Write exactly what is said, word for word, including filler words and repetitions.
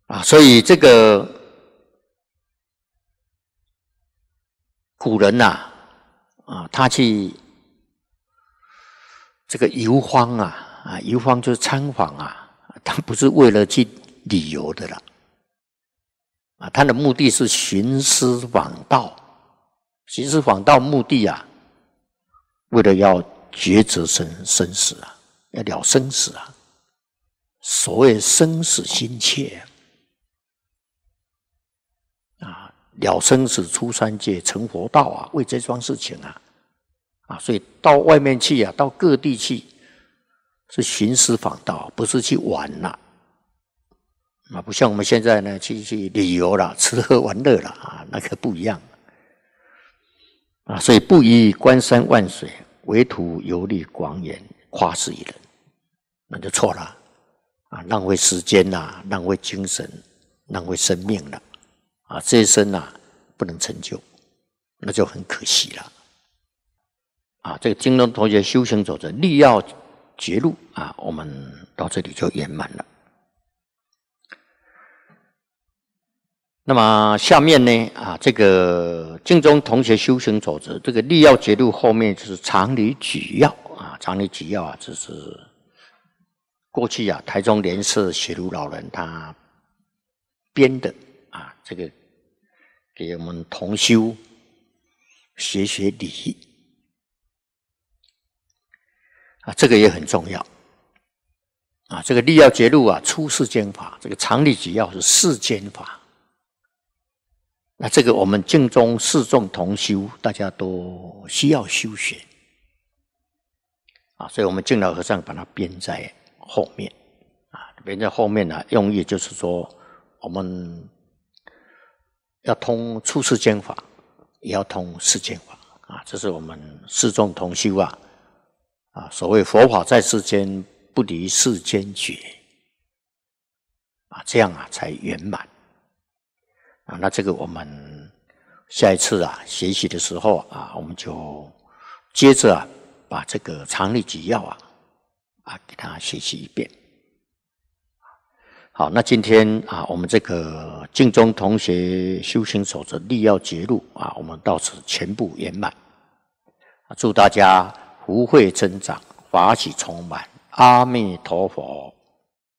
啊，所以这个古人呐、啊，啊，他去这个游方啊，啊，游方就是参访啊，他不是为了去旅游的啦，啊，他的目的是寻师访道，寻师访道目的啊，为了要抉择生生死啊，要了生死啊，所谓生死心切啊，了生死出三界成佛道啊，为这桩事情啊，啊，所以到外面去啊，到各地去是寻师访道，不是去玩啦。啊，不像我们现在呢，去去旅游啦，吃喝玩乐啦，啊，那个不一样啊。所以不以观山万水，唯图游历广远，夸世一人，那就错了啊，浪费时间啦，浪费精神，浪费生命了啊，这一生啊不能成就，那就很可惜了啊。这个金龙同学修行走着力要绝路啊，我们到这里就圆满了。那么下面呢啊，这个净宗同学修行走着，这个力要绝路后面就是常理举要啊，常理举要啊，这是过去啊台中莲社学儒老人他编的啊，这个给我们同修学学理啊，这个也很重要啊。这个力要绝路啊，出世间法；这个常理举要是世间法。那这个我们净宗四众同修，大家都需要修学啊，所以我们净老和尚把它编在后面啊，编在后面呢、啊，用意就是说，我们要通出世间法，也要通世间法啊，这是我们四众同修啊啊，所谓佛法在世间，不离世间觉啊，这样啊才圆满。啊，那这个我们下一次啊学习的时候啊，我们就接着啊把这个常理举要啊啊给他学习一遍。好，那今天啊我们这个净宗同学修行守则力要绝路啊，我们到此全部圆满。祝大家福慧增长，法喜充满，阿弥陀佛。